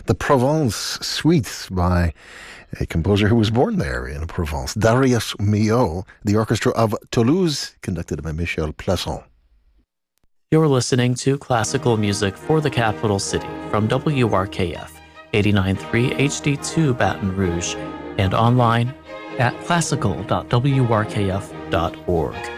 the Provence Suite by a composer who was born there in Provence, Darius Milhaud, the Orchestra of Toulouse, conducted by Michel Plasson. You're listening to classical music for the capital city from WRKF 89.3 HD2 Baton Rouge and online at classical.wrkf.org.